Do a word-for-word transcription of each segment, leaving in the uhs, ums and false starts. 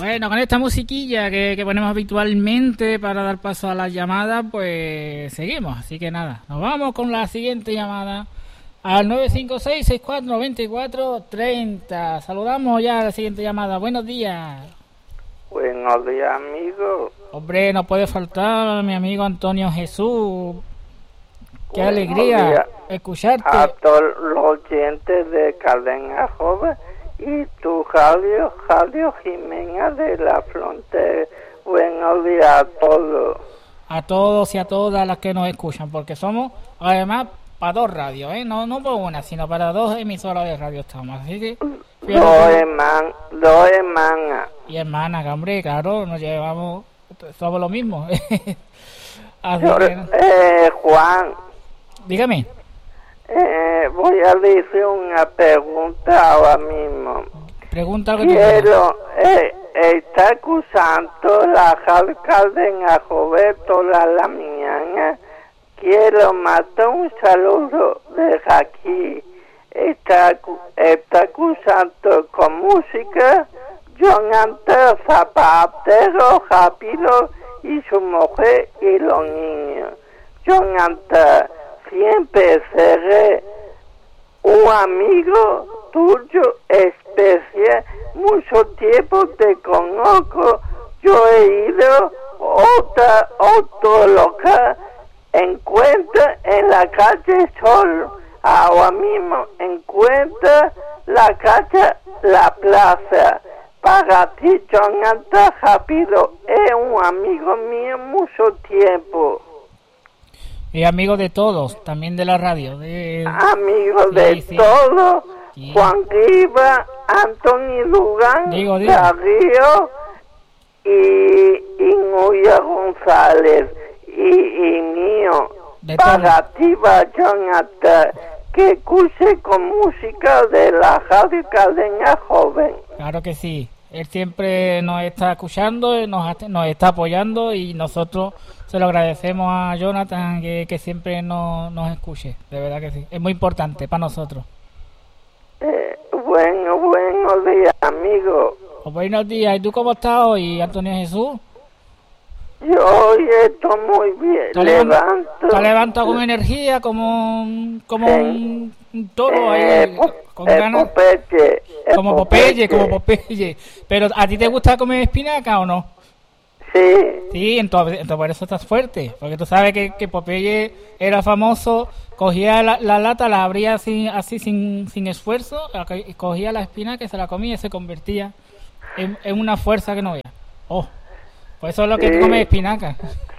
Bueno, con esta musiquilla que, que ponemos habitualmente para dar paso a las llamadas, pues seguimos. Así que nada, nos vamos con la siguiente llamada al nueve cinco seis, seis cuatro nueve cuatro tres cero. Saludamos ya a la siguiente llamada. Buenos días. Buenos días, amigo. Hombre, no puede faltar mi amigo Antonio Jesús. Qué Buenos alegría días escucharte. a todos los oyentes de Cadena Joven y tu radio, Radio Jimena de la Frontera. Buenos días a todos. A todos y a todas las que nos escuchan, porque somos, además, para dos radios, ¿eh? No, no por una, sino para dos emisoras de radio estamos. Así que... Dos hermanas, dos hermanas. Y hermanas, que hombre, claro, nos llevamos, somos lo mismo. Así Yo, que... eh, Juan, Dígame. eh, voy a decir una pregunta ahora mismo. Pregunta lo que tú quieras. Quiero, eh, está acusando la Cadena Joven toda la mañana. Quiero mandar un saludo de aquí. Está, está acusando con música Jonathan Zapatero Rápido y su mujer y los niños. Jonathan, siempre seré un amigo tuyo especial. Mucho tiempo te conozco. Yo he ido otra, otro local. Encuentra en la calle Sol. Ahora mismo encuentra la calle La Plaza. Para ti, Jonathan Rápido, es un amigo mío mucho tiempo. Y amigo de todos, también de la radio. De... Amigo sí, de sí. todos, Sí. Juan Riva, Antonio Lugán, Digo, digo. Darío y, y Nuria González y, y mío. De Para ti va Jonathan, que escuche con música de la Radio Cadena Joven. Claro que sí. Él siempre nos está escuchando, nos, nos está apoyando y nosotros se lo agradecemos a Jonathan que, que siempre nos, nos escuche. De verdad que sí. Es muy importante para nosotros. Eh, bueno, buenos días, amigo. Pues buenos días. ¿Y tú cómo estás hoy, Antonio Jesús? Yo hoy estoy muy bien. ¿Te levanta, Levanto. te levanta con energía, como, un- como Sí. un, un toro Eh, ahí, po- con eh, ganas? Popeye, eh, Como Popeye, Popeye. como Popeye. Pero ¿a ti te gusta comer espinaca o no? Sí, Sí, entonces, entonces por eso estás fuerte. Porque tú sabes que, que Popeye era famoso, cogía la, la lata, la abría así, así sin, sin esfuerzo, la co- cogía la espinaca y se la comía y se convertía en, en una fuerza que no veía. Oh, pues eso es lo que Sí. come espinaca,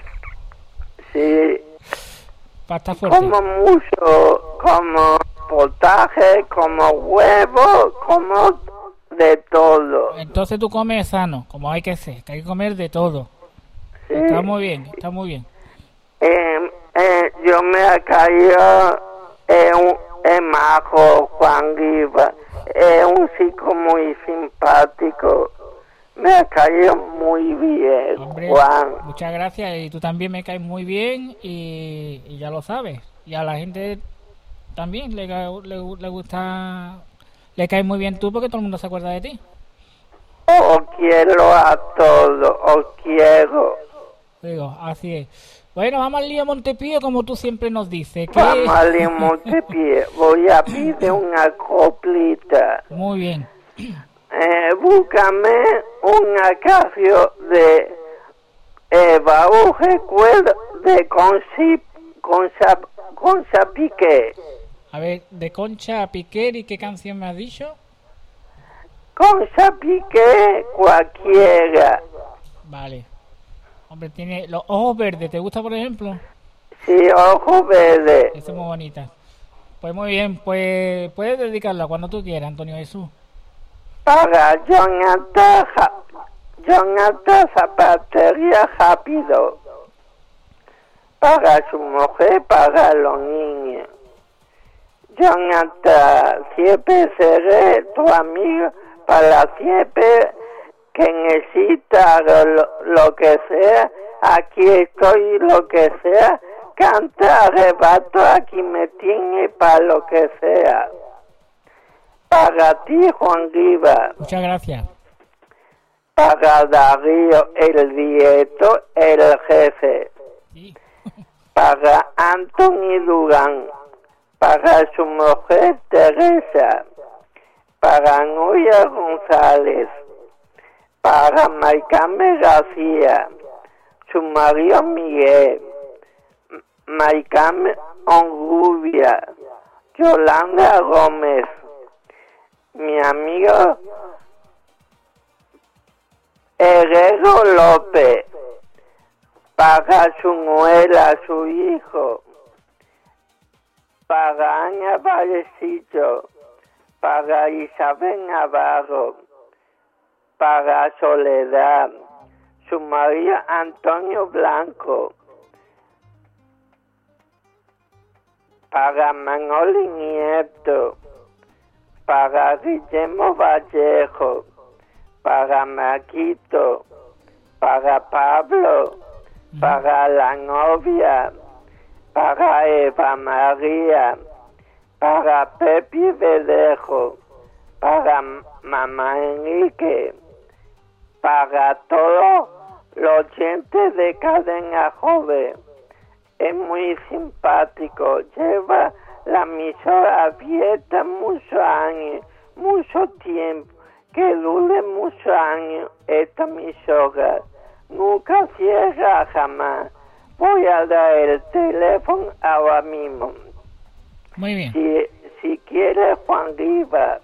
sí. para estar fuerte. Como mucho, como potaje, como huevo, como de todo. Entonces tú comes sano, como hay que ser, que hay que comer de todo. Sí. Está muy bien, está muy bien. Eh, eh, yo me ha caído en un en majo Juan Riva. Es un chico muy simpático. Me ha caído muy bien, Hombre, Juan. muchas gracias y tú también me caes muy bien y, y ya lo sabes. Y a la gente también le, ca- le, le gusta, le caes muy bien tú porque todo el mundo se acuerda de ti. Os quiero a todos, os quiero. Digo, así es. Bueno, vamos al lío Montepío como tú siempre nos dices. ¿Qué? Vamos al Montepié. Voy a pedir una coplita. Muy bien. Eh, búscame un acacio de eh, baúl recuerdo de Conci, Concha, Concha Piqué. A ver, de Concha a Piquer, ¿y qué canción me has dicho? Concha Piqué cualquiera. Vale. Hombre, tiene los ojos verdes. ¿Te gusta, por ejemplo? Sí, ojo verde. Esa es muy bonita. Pues muy bien, pues puedes dedicarla cuando tú quieras, Antonio Jesús. Para Jonathan, Ja- Jonathan Zapatería Rápido. Para su mujer, para los niños. Jonathan, siempre seré tu amigo para siempre que necesita lo, lo que sea. Aquí estoy, lo que sea. Canta, arrebato, aquí me tiene para lo que sea. Para ti, Juan Riva. Muchas gracias. para Darío el Dieto, el jefe, Sí. para Anthony Durán, para su mujer Teresa, para Nuria González, para Maicame García, su marido Miguel, Maicame Onrubia, Yolanda Gómez, mi amigo Herrero López, para su nuera, su hijo, para Ana Vallecillo, para Isabel Navarro, para Soledad, su marido Antonio Blanco, para Manoli Nieto, para Guillermo Vallejo, para Maquito, para Pablo, para la novia, para Eva María, para Pepe Verdejo, para Mamá Enrique, para todos los oyentes de Cadena Joven. Es muy simpático, lleva la emisora abierta muchos años, mucho tiempo, que dure muchos años esta emisora. Nunca cierra jamás. Voy a dar el teléfono ahora mismo. Muy bien. Si, si quiere Juan Rivas,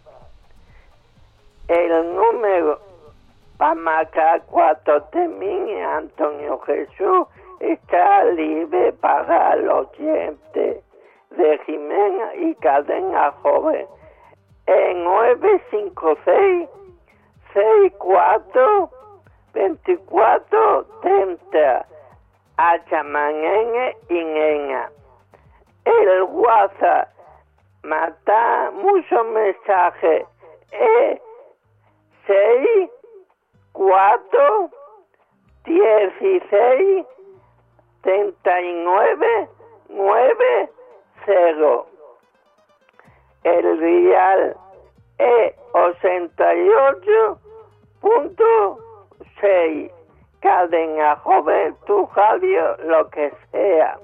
el número para marcar cuatro termine Antonio Jesús está libre para los oyentes de Jimena y Cadena Joven. En nueve cinco seis, seis cuatro, veinticuatro treinta. A Chamanene y Nena. El WhatsApp mata muchos mensajes. Es seis cuatro dieciséis treinta y nueve nueve cero. El dial es ochenta y ocho punto seis. Cadena Joven, tu radio, lo que sea.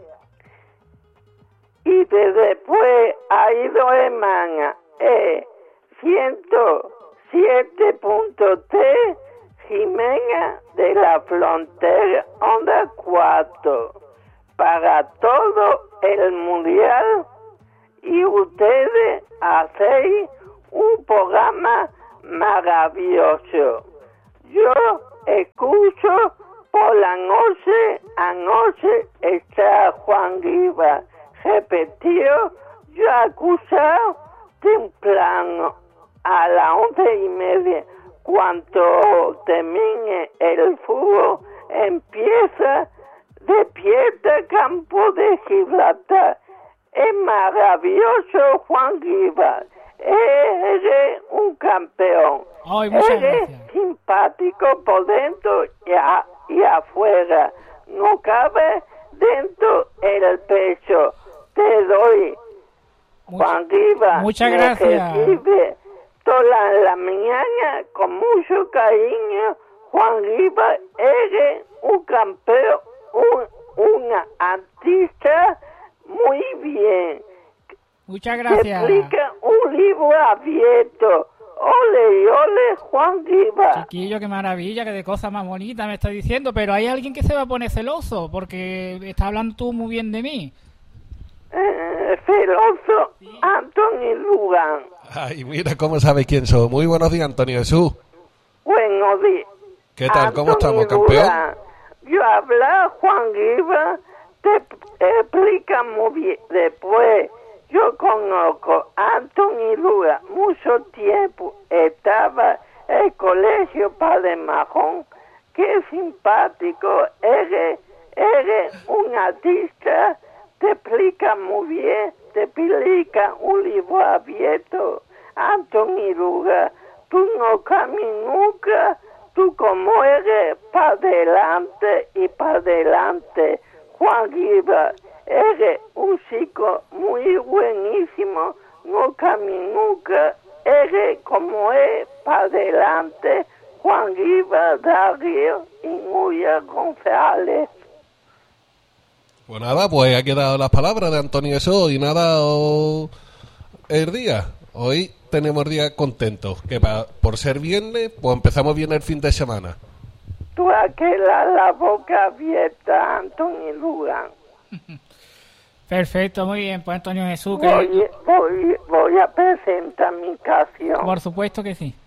Y de después ha ido hermana, eh, ciento siete punto tres, Jimena de la Frontera, onda cuatro, para todo el mundial, y ustedes hacéis un programa maravilloso. Yo escucho por la noche, anoche está Juan Rivas repetido, yo he acusado temprano a las once y media, cuando termine el fútbol, empieza despierta Campo de Gibraltar. Es maravilloso Juan Rivas, eres un campeón. Ay, muchas Eres gracias. simpático por dentro y, a, y afuera. No cabe dentro el pecho. Te doy, Much- Juan Rivas. muchas me gracias. recibe toda la, la mañana con mucho cariño. Juan Rivas, eres un campeón, un, una artista muy bien. Muchas Te gracias. explica un libro abierto. Ole, ole, Juan Rivas. Chiquillo, qué maravilla, qué de cosas más bonitas me está diciendo, pero hay alguien que se va a poner celoso porque está hablando tú muy bien de mí. Eh, celoso, Anthony Lugan. Ay, mira cómo sabe quién soy. Muy buenos días, Antonio Jesús. Buenos días. ¿Qué tal? ¿Cómo Anthony estamos, campeón? Lugan. Yo habla Juan Rivas, te explica muy bien. Después, yo conozco a Anthony Lugan mucho tiempo. Estaba en el colegio Padre Majón. Qué simpático. Eres, eres un artista. Te explica muy bien, te explica un libro abierto. Anthony Lugan, tú no cambias nunca, tú como eres, para adelante y para adelante. Juan Rivas, eres un chico muy buenísimo, no cambias nunca, eres como es, para adelante. Juan Juan Riva, Darío y Nuria González. Pues nada, pues ha quedado las palabras de Antonio Jesús y nada, oh, el día. Hoy tenemos día contentos, que pa, por ser viernes, pues empezamos bien el fin de semana. Tú aquela la boca abierta, Antonio Lugán. Perfecto, muy bien, pues Antonio Jesús. Que... Voy, voy, voy a presentar mi canción. Por supuesto que sí.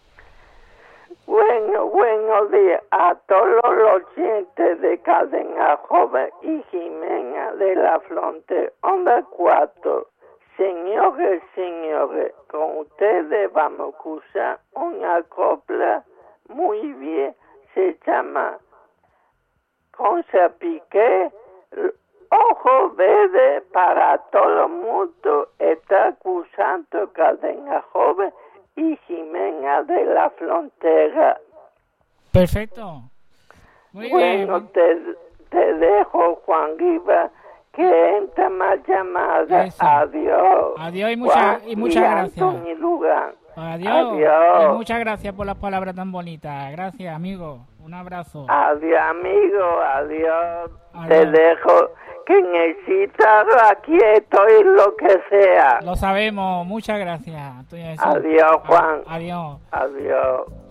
Bueno, buenos días a todos los oyentes de Cadena Joven y Jimena de la Frontera. Onda cuatro. Señores, señores, con ustedes vamos a escuchar una copla muy bien. Se llama Concha Piqué, Ojo Verde para todo el mundo. Está escuchando Cadena Joven y Jimena de la Frontera. Perfecto. Muy bueno, bien. Te, te dejo, Juan Riva, que entra más llamadas. Eso. Adiós. Adiós y, mucha, y muchas gracias. Anthony Lugán. Adiós. Adiós. Y muchas gracias por las palabras tan bonitas. Gracias, amigo. Un abrazo. Adiós, amigo. Adiós. Adiós. Te dejo. Que necesitas, aquí estoy, lo que sea. Lo sabemos. Muchas gracias, Antonio Jesús. Adiós, Juan. Adiós. Adiós.